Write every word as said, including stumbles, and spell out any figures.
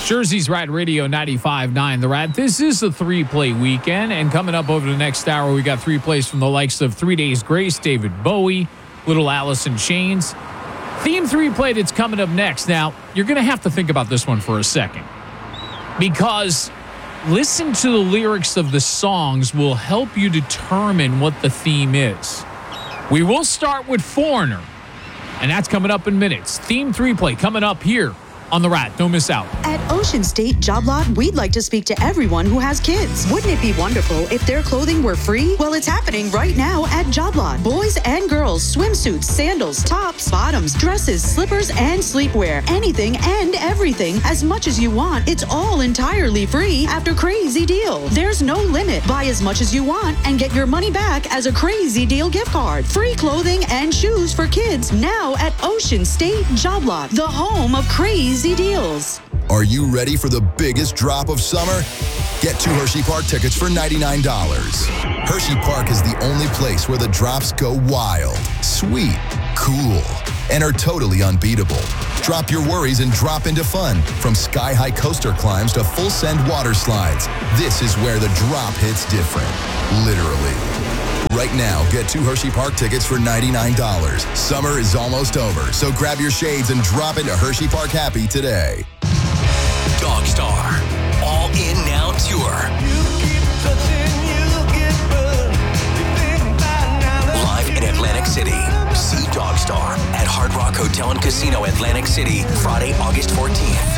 Jersey's Rad Radio ninety-five point nine. The Rad. This is a three-play weekend, and coming up over the next hour, we got three plays from the likes of Three Days Grace, David Bowie, Little Alice in Chains. Theme three-play that's coming up next. Now, you're going to have to think about this one for a second, because listen to the lyrics of the songs will help you determine what the theme is. We will start with Foreigner, and that's coming up in minutes. Theme three-play coming up here on The Rat. Don't miss out. At Ocean State Job Lot, we'd like to speak to everyone who has kids. Wouldn't it be wonderful if their clothing were free? Well, it's happening right now at Job Lot. Boys and girls, swimsuits, sandals, tops, bottoms, dresses, slippers, and sleepwear. Anything and everything, as much as you want. It's all entirely free after crazy deal. There's no limit. Buy as much as you want and get your money back as a crazy deal gift card. Free clothing and shoes for kids now at Ocean State Job Lot, the home of crazy deals. Are you ready for the biggest drop of summer? Get two Hershey Park tickets for ninety-nine dollars. Hershey Park is the only place where the drops go wild, sweet, cool, and are totally unbeatable. Drop your worries and drop into fun. From sky-high coaster climbs to full-send water slides, this is where the drop hits different. Literally. Right now, get two Hershey Park tickets for ninety-nine dollars. Summer is almost over, so grab your shades and drop into Hershey Park Happy today. Dogstar, All In Now Tour. Live in Atlantic City. See Dogstar at Hard Rock Hotel and Casino, Atlantic City, Friday, August fourteenth.